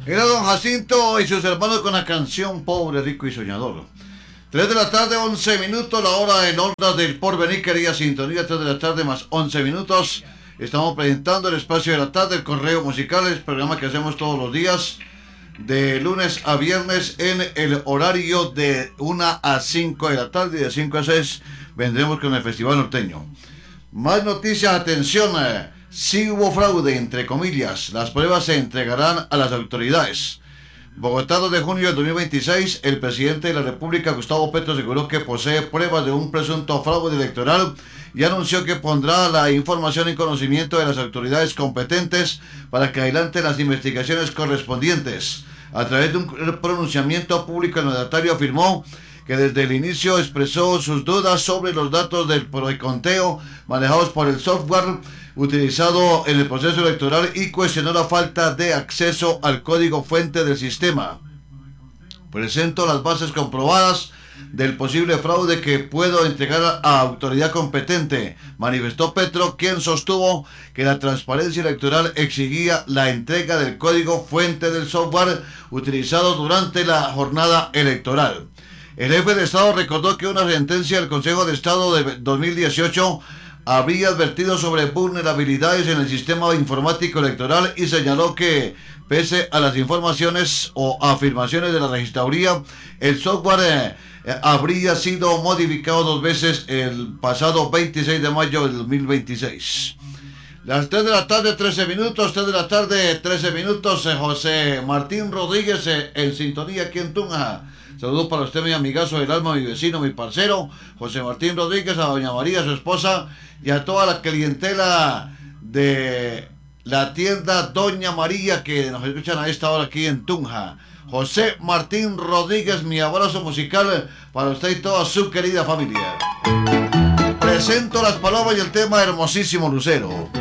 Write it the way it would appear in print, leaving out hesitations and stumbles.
Era don Jacinto y sus hermanos con la canción Pobre, Rico y Soñador. 3 de la tarde, 11 minutos, la hora en Ondas del Porvenir, querida sintonía, 3 de la tarde más 11 minutos. Estamos presentando el espacio de la tarde, el correo musical, el programa que hacemos todos los días, de lunes a viernes, en el horario de 1 a 5 de la tarde, y de 5 a 6 vendremos con el Festival Norteño. Más noticias, atención, sí hubo fraude, entre comillas, las pruebas se entregarán a las autoridades. Bogotá, 2 de junio del 2026, el presidente de la República, Gustavo Petro, aseguró que posee pruebas de un presunto fraude electoral y anunció que pondrá la información en conocimiento de las autoridades competentes para que adelanten las investigaciones correspondientes. A través de un pronunciamiento público, el mandatario afirmó que desde el inicio expresó sus dudas sobre los datos del preconteo manejados por el software utilizado en el proceso electoral y cuestionó la falta de acceso al código fuente del sistema. Presento las bases comprobadas del posible fraude que puedo entregar a autoridad competente, manifestó Petro, quien sostuvo que la transparencia electoral exigía la entrega del código fuente del software utilizado durante la jornada electoral. El jefe de Estado recordó que una sentencia del Consejo de Estado de 2018 habría advertido sobre vulnerabilidades en el sistema informático electoral y señaló que, pese a las informaciones o afirmaciones de la registraduría, el software habría sido modificado 2 veces el pasado 26 de mayo del 2026. Las 3 de la tarde, 13 minutos, 3 de la tarde, 13 minutos, José Martín Rodríguez en sintonía aquí en Tunja. Saludos para usted, mi amigazo del alma, mi vecino, mi parcero, José Martín Rodríguez, a doña María, su esposa, y a toda la clientela de la tienda Doña María que nos escuchan a esta hora aquí en Tunja. José Martín Rodríguez, mi abrazo musical para usted y toda su querida familia. Presento las palabras y el tema Hermosísimo Lucero.